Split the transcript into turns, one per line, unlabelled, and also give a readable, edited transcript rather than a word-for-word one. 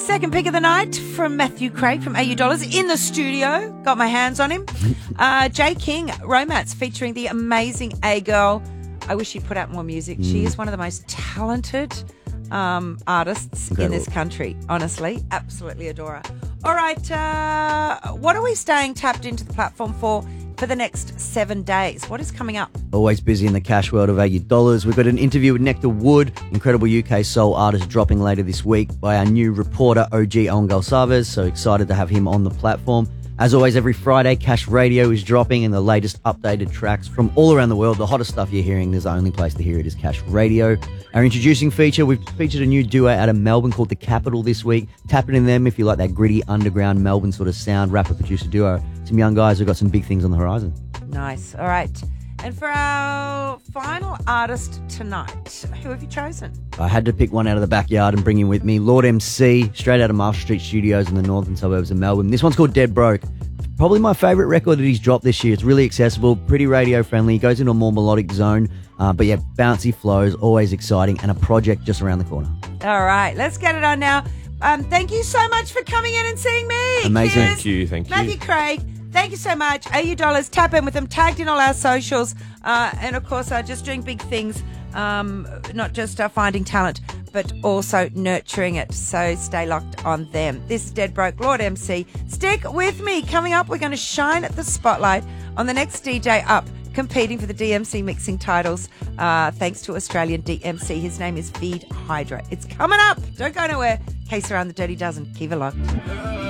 Second pick of the night from Matthew Craig from AU Dollars in the studio. Got my hands on him. Jay King, Romance, featuring the amazing A-Girl. I wish she'd put out more music. She is one of the most talented artists in this country, honestly. Absolutely adore her. All right, what are we staying tapped into the platform for the next 7 days? What is coming up?
Always busy in the cash world of AU Dollars. We've got an interview with Nectar Wood, incredible UK soul artist, dropping later this week by our new reporter, OG Owen Galsaves. So excited to have him on the platform. As always, every Friday, Cash Radio is dropping and the latest updated tracks from all around the world. The hottest stuff you're hearing, there's the only place to hear it is Cash Radio. Our introducing feature, we've featured a new duo out of Melbourne called The Capital this week. Tap it in them if you like that gritty, underground Melbourne sort of sound, rapper-producer duo. Some young guys who've got some big things on the horizon. Nice.
All right. And for our final artist tonight, who have you chosen?
I had to pick one out of the backyard and bring him with me. Lord MC, straight out of Marshall Street Studios in the northern suburbs of Melbourne. This one's called Dead Broke. Probably my favourite record that he's dropped this year. It's really accessible, pretty radio friendly, goes into a more melodic zone. But yeah, bouncy flows, always exciting, and a project just around the corner.
All right, let's get it on now. Thank you so much for coming in and seeing me.
Amazing.
Cheers.
Thank you.
Matthew Craig, thank you so much. AU Dollars, tap in with them, tagged in all our socials. And of course, just doing big things, not just finding talent, but also nurturing it. So stay locked on them. This is Dead Broke, Lord MC. Stick with me. Coming up, we're going to shine at the spotlight on the next DJ up, competing for the DMC mixing titles, thanks to Australian DMC. His name is Feed Hydra. It's coming up. Don't go nowhere. Case around the Dirty Dozen. Keep it locked.